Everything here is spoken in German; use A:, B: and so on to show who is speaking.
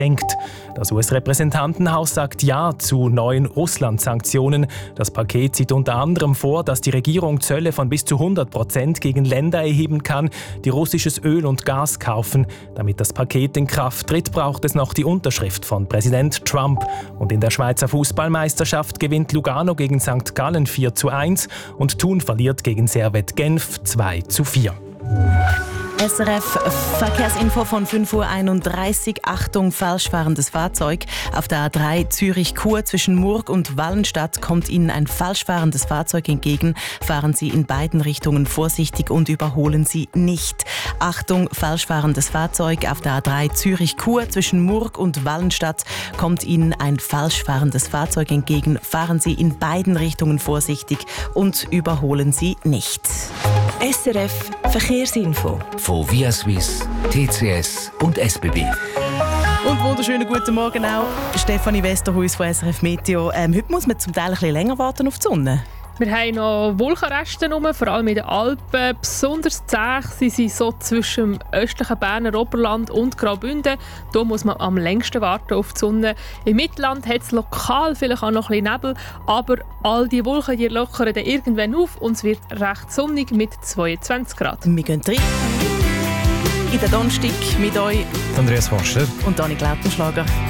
A: denkt. Das US-Repräsentantenhaus sagt Ja zu neuen Russland-Sanktionen. Das Paket sieht unter anderem vor, dass die Regierung Zölle von bis zu 100% gegen Länder erheben kann, die russisches Öl und Gas kaufen. Damit das Paket in Kraft tritt, braucht es noch die Unterschrift von Präsident Trump. Und in der Schweizer Fußballmeisterschaft gewinnt Lugano gegen St. Gallen 4:1 und Thun verliert gegen Servette Genf 2:4.
B: SRF Verkehrsinfo von 5:31 Uhr. Achtung, falsch fahrendes Fahrzeug. Auf der A3 Zürich-Chur zwischen Murg und Wallenstadt kommt Ihnen ein falsch fahrendes Fahrzeug entgegen. Fahren Sie in beiden Richtungen vorsichtig und überholen Sie nicht. Achtung, falsch fahrendes Fahrzeug. Auf der A3 Zürich-Chur zwischen Murg und Wallenstadt kommt Ihnen ein falsch fahrendes Fahrzeug entgegen. Fahren Sie in beiden Richtungen vorsichtig und überholen Sie nicht.
C: SRF Verkehrsinfo
D: von Via Suisse, TCS und SBB.
B: Und wunderschönen guten Morgen auch Stefanie Westerhuis von SRF Meteo. Heute muss man zum Teil ein bisschen länger warten auf die Sonne.
E: Wir haben noch Wolkenreste rum, vor allem in den Alpen. Besonders zäh sind sie so zwischen dem östlichen Berner Oberland und Graubünden. Hier muss man am längsten warten auf die Sonne. Im Mittelland hat es lokal vielleicht auch noch ein bisschen Nebel, aber all die Wolken die lockern dann irgendwann auf und es wird recht sonnig mit 22 Grad.
B: Wir gehen rein in den Donnerstag mit euch
F: Andreas Forster
B: und Dani Lautenschlager.